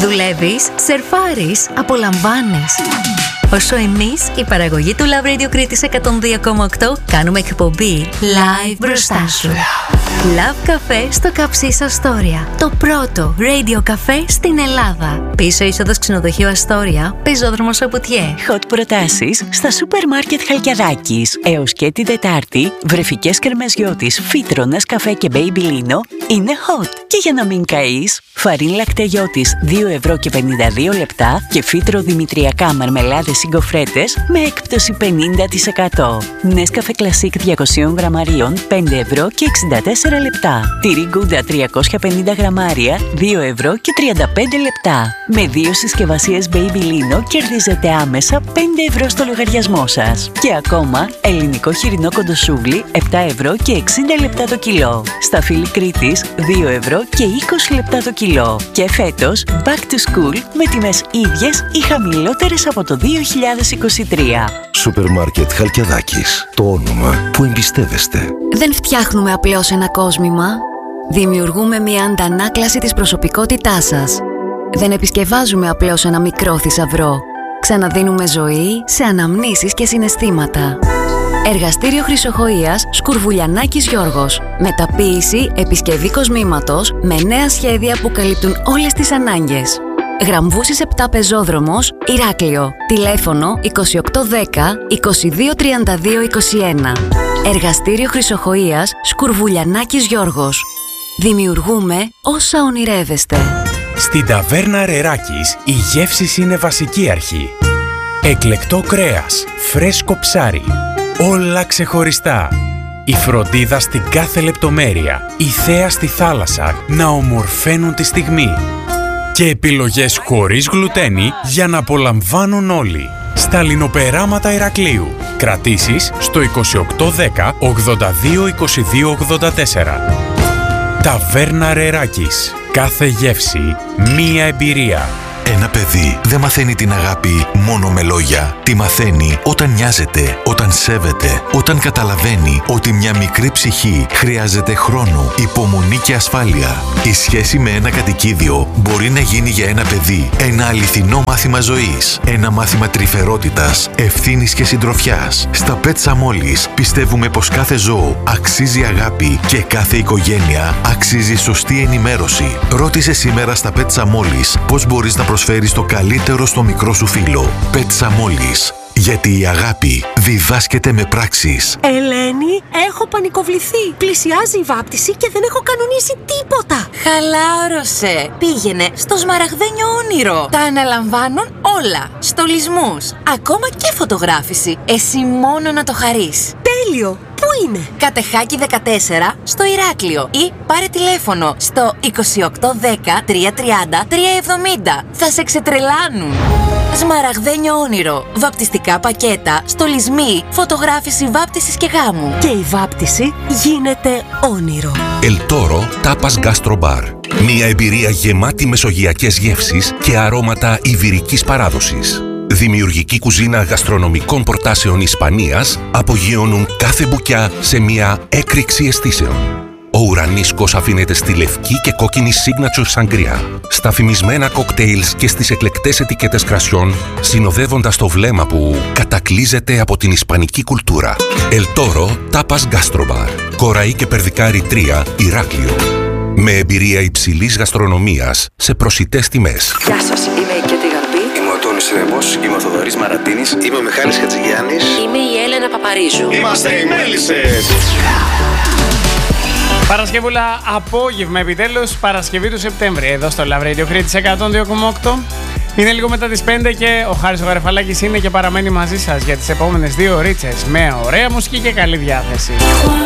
Δουλεύεις, σερφάρεις, απολαμβάνεις. Όσο εμείς, η παραγωγή του Love Radio Κρήτης 102,8, κάνουμε εκπομπή live μπροστά σου. Love Café στο Καψίς Αστόρια. Το πρώτο radio καφέ στην Ελλάδα. Πίσω είσοδος ξενοδοχείου Αστόρια, πεζόδρομος Σαπουτιέ. Hot προτάσεις στα σούπερ μάρκετ Χαλκιαδάκης. Έως και την Τετάρτη, βρεφικές κρεμεζιώτης, φύτρονας, καφέ και μπέιμπι-λίνο είναι hot. Και για να μην καείς, φαρίν λακτεγιώτης 2,52 € και φύτρο δημητριακά μαρμελάδες συγκοφρέτες με έκπτωση 50%. Νέσκαφε κλασίκ 200 γραμμαρίων 5 € και 64 λεπτά. Τυρί γκούντα 350 γραμμάρια 2 € και 35 λεπτά. Με 2 συσκευασίες Baby-Lino κερδίζετε άμεσα 5 € στο λογαριασμό σας. Και ακόμα ελληνικό χοιρινό κοντοσούβλι 7 € και 60 λεπτά το κιλό. Σταφύλι Κρήτης 2 € και 20 λεπτά το κιλό. Και φέτος Back to School με τιμές ίδιες ή χαμηλότερες από το 2023. Σούπερ μάρκετ Χαλκιαδάκης. Το όνομα που εμπιστεύεστε. Δεν φτιάχνουμε απλώς ένα κόσμημα. Δημιουργούμε μια αντανάκλαση της προσωπικότητάς σας. Δεν επισκευάζουμε απλώς ένα μικρό θησαυρό. Ξαναδίνουμε ζωή σε αναμνήσεις και συναισθήματα. Εργαστήριο Χρυσοχοΐας Σκουρβουλιανάκης Γιώργος. Μεταποίηση, επισκευή κοσμήματος με νέα σχέδια που καλύπτουν όλες τις ανάγκες. Γραμβούσης 7 πεζόδρομος, Ηράκλειο. Τηλέφωνο 2810 2232 21. Εργαστήριο Χρυσοχοΐας Σκουρβουλιανάκης Γιώργος. Δημιουργούμε όσα ονειρεύεστε. Στην ταβέρνα Ρεράκης η γεύση είναι βασική αρχή. Εκλεκτό κρέας, φρέσκο ψάρι, όλα ξεχωριστά. Η φροντίδα στην κάθε λεπτομέρεια, η θέα στη θάλασσα να ομορφαίνουν τη στιγμή. Και επιλογές χωρίς γλουτένι για να απολαμβάνουν όλοι. Στα λινοπεράματα Ηρακλείου. Κρατήσεις στο 2810 82 22 84. Ταβέρνα Ρεράκης. Κάθε γεύση, μία εμπειρία. Ένα παιδί δεν μαθαίνει την αγάπη μόνο με λόγια. Τη μαθαίνει όταν νοιάζεται, όταν σέβεται, όταν καταλαβαίνει ότι μια μικρή ψυχή χρειάζεται χρόνο, υπομονή και ασφάλεια. Η σχέση με ένα κατοικίδιο μπορεί να γίνει για ένα παιδί ένα αληθινό μάθημα ζωής. Ένα μάθημα τρυφερότητας, ευθύνης και συντροφιάς. Στα Πέτσα Μόλις πιστεύουμε πως κάθε ζώο αξίζει αγάπη και κάθε οικογένεια αξίζει σωστή ενημέρωση. Ρώτησε σήμερα στα Πέτσα Μόλις πώς μπορείς να προσφέρεις το καλύτερο στο μικρό σου φίλο. Πέτσα Μόλις. Γιατί η αγάπη διδάσκεται με πράξεις. Ελένη, έχω πανικοβληθεί. Πλησιάζει η βάπτιση και δεν έχω κανονίσει τίποτα. Χαλάρωσε. Πήγαινε στο Σμαραγδένιο Όνειρο. Τα αναλαμβάνουν όλα. Στολισμούς, ακόμα και φωτογράφηση. Εσύ μόνο να το χαρείς. Τέλειο. Πού είναι? Κατεχάκη 14 στο Ηράκλειο ή πάρε τηλέφωνο στο 2810 330 370. Θα σε ξετρελάνουν. Σμαραγδένιο Όνειρο. Βαπτιστικά πακέτα, στολισμοί, φωτογράφηση βάπτισης και γάμου. Και η βάπτιση γίνεται όνειρο. El Toro Tapas Gastro Bar. Μια εμπειρία γεμάτη μεσογειακές γεύσεις και αρώματα ιβηρικής παράδοσης. Δημιουργική κουζίνα γαστρονομικών προτάσεων Ισπανίας απογειώνουν κάθε μπουκιά σε μια έκρηξη αισθήσεων. Ο ουρανίσκος αφήνεται στη λευκή και κόκκινη signature σαγκριά, στα φημισμένα κοκτέιλς και στις εκλεκτές ετικέτες κρασιών, συνοδεύοντας το βλέμμα που κατακλείζεται από την ισπανική κουλτούρα. El Toro Tapas Gastro Bar. Κοραή και Περδικάρη 3, Ηράκλειο. Με εμπειρία υψηλής γαστρονομίας σε προσιτές τιμές. Γεια σας, είμαι η Κέτη Γαρμπή. Είμαι ο Τόνης Ρέμος, είμαι ο Θοδωρής Μαρατίνης. Είμαι ο Μιχάλης Χατζηγιάννης. Είμαι η Έλενα Παπαρίζου. Είμαστε οι Μέλισσες. Παρασκευούλα απόγευμα επιτέλους, Παρασκευή του Σεπτέμβρη, εδώ στο Love Radio Κρήτης 102,8. Είναι λίγο μετά τις 5 και ο Χάρης ο Γαρεφαλάκης είναι και παραμένει μαζί σας για τις επόμενες 2 ωρίτσες με ωραία μουσική και καλή διάθεση.